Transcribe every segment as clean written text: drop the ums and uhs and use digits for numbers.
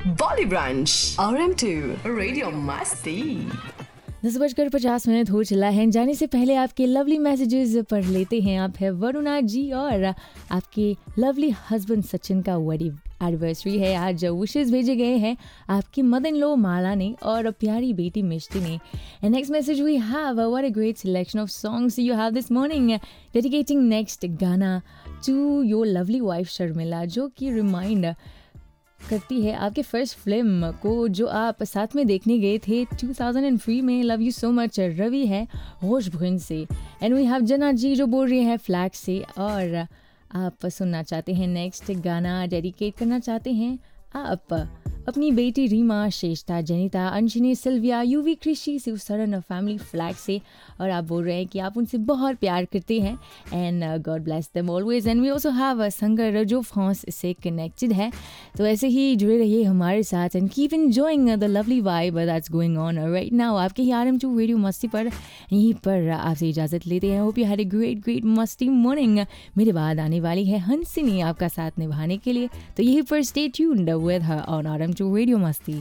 बॉली branch RM2 radio मस्ती। 10:50 हो चला है। जाने से पहले आपके लवली मैसेजेस पढ़ लेते हैं। आप है वरुणा जी और आपके लवली हस्बैंड सचिन का वेडिंग एनिवर्सरी है आज। विशेस भेजे गए हैं आपकी मदर इन लॉ माला ने और प्यारी बेटी मिष्टी ने। And next message we have what a great selection of songs you have this morning. Dedicating next गाना to your lovely wife Sharmila, जो कि रिमाइंड करती है आपके फर्स्ट फिल्म को जो आप साथ में देखने गए थे 2003 में। Love you so much Ravi है होशभुन से। एंड वी हैव जना जी जो बोल रही है फ्लैग से और आप सुनना चाहते हैं नेक्स्ट गाना, डेडिकेट करना चाहते हैं आप अपनी बेटी रीमा, श्रेष्ठा, जनिता, अंशनी, सिल्विया, यूवी, कृषि, शिवसरन फैमिली फ्लैग से। और आप बोल रहे हैं कि आप उनसे बहुत प्यार करते हैं and God bless them always. And we also have संगर जो फ्रांस से कनेक्टेड है। तो ऐसे ही जुड़े रहिए हमारे साथ and keep enjoying the lovely vibe that's going on right now आपके ही RM2 रेडियो मस्ती पर। यहीं पर आपसे इजाज़त लेते हैं। Hope you had a great मस्ती मॉर्निंग। मेरे बाद आने वाली है हंसिनी आपका साथ निभाने के लिए, तो यहीं पर stay tuned with her on RM2 radio मस्ती।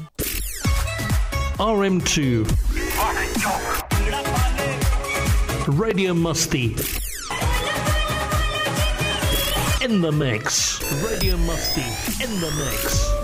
RM2 Radio Musti in the mix. Radio Musti in the mix.